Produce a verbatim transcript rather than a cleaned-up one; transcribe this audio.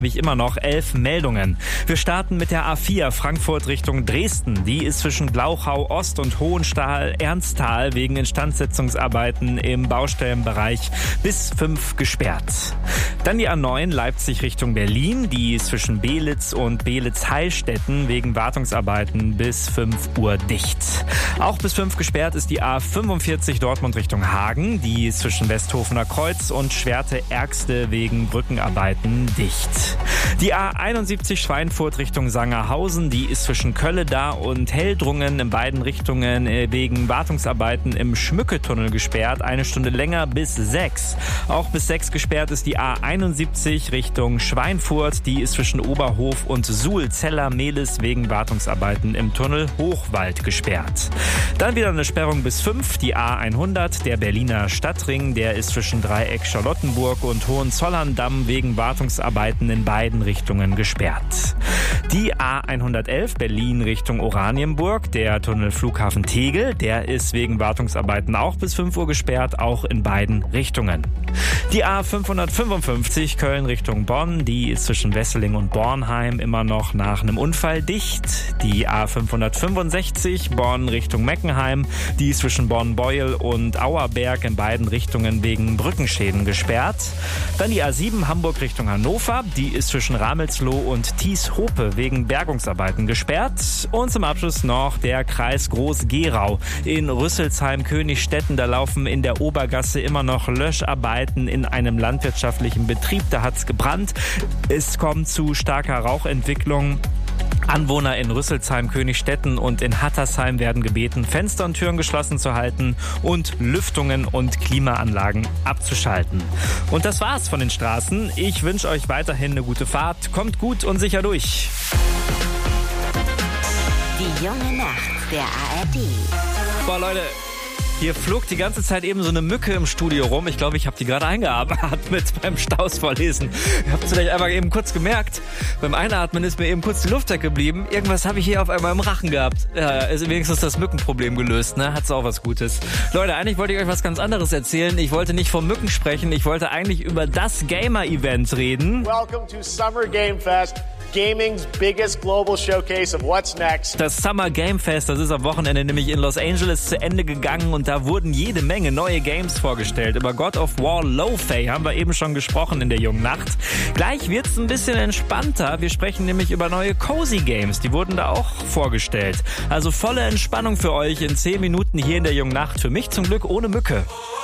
ich immer noch elf Meldungen. Wir starten mit der A vier Frankfurt Richtung Dresden. Die ist zwischen Glauchau Ost und Hohenstahl-Ernsthal wegen Instandsetzungsarbeiten im Baustellenbereich bis fünf gesperrt. Dann die A neun Leipzig Richtung Berlin. Die ist zwischen Belitz und Belitz-Heilstätten wegen Wartungsarbeiten bis fünf Uhr dicht. Auch bis fünf gesperrt ist die A fünfundvierzig Dortmund Richtung Hagen. Die ist zwischen Westhofener Kreuz und Schwerte-Ergste wegen Brückenarbeiten dicht. Die A einundsiebzig Schweinfurt Richtung Sangerhausen, die ist zwischen Kölleda und Heldrungen in beiden Richtungen wegen Wartungsarbeiten im Schmücketunnel gesperrt. Eine Stunde länger bis sechs. Auch bis sechs gesperrt ist die A einundsiebzig Richtung Schweinfurt. Die ist zwischen Oberhof und Suhl-Zeller-Mehlis wegen Wartungsarbeiten im Tunnel Hochwald gesperrt. Dann wieder eine Sperrung bis fünf. Die A hundert, der Berliner Stadtring, der ist zwischen Dreieck Charlottenburg und Hohenzollern-Damm wegen Wartungsarbeiten in beiden Richtungen gesperrt. Die A hundertelf Berlin Richtung Oranienburg, der Tunnel Flughafen Tegel, der ist wegen Wartungsarbeiten auch bis fünf Uhr gesperrt, auch in beiden Richtungen. Die A fünfhundertfünfundfünfzig Köln Richtung Bonn, die ist zwischen Wesseling und Bornheim immer noch nach einem Unfall dicht. Die A fünfhundertfünfundsechzig Bonn Richtung Meckenheim, die ist zwischen Bonn-Beuel und Auerberg in beiden Richtungen wegen Brückenschäden gesperrt. Dann die A sieben Hamburg Richtung Hannover, die ist zwischen Ramelsloh und Thies-Hope wegen Bergungsarbeiten gesperrt. Und zum Abschluss noch der Kreis Groß-Gerau in Rüsselsheim-Königstetten. Da laufen in der Obergasse immer noch Löscharbeiten in einem landwirtschaftlichen Betrieb. Da hat es gebrannt. Es kommt zu starker Rauchentwicklung. Anwohner in Rüsselsheim, Königstetten und in Hattersheim werden gebeten, Fenster und Türen geschlossen zu halten und Lüftungen und Klimaanlagen abzuschalten. Und das war's von den Straßen. Ich wünsche euch weiterhin eine gute Fahrt. Kommt gut und sicher durch. Die junge Nacht der A R D. Boah, Leute. Hier flog die ganze Zeit eben so eine Mücke im Studio rum. Ich glaube, ich habe die gerade eingeatmet beim Staus vorlesen. Ihr habt es vielleicht einmal eben kurz gemerkt. Beim Einatmen ist mir eben kurz die Luft weggeblieben. Irgendwas habe ich hier auf einmal im Rachen gehabt. Ja, ist wenigstens das Mückenproblem gelöst, ne? Hat's auch was Gutes. Leute, eigentlich wollte ich euch was ganz anderes erzählen. Ich wollte nicht vom Mücken sprechen. Ich wollte eigentlich über das Gamer-Event reden. Welcome to Summer Game Fest. Gaming's biggest global showcase of what's next. Das Summer Game Fest, das ist am Wochenende nämlich in Los Angeles zu Ende gegangen und da wurden jede Menge neue Games vorgestellt. Über God of War Lo-Fi haben wir eben schon gesprochen in der jungen Nacht. Gleich wird's ein bisschen entspannter. Wir sprechen nämlich über neue Cozy Games. Die wurden da auch vorgestellt. Also volle Entspannung für euch in zehn Minuten hier in der jungen Nacht. Für mich zum Glück ohne Mücke.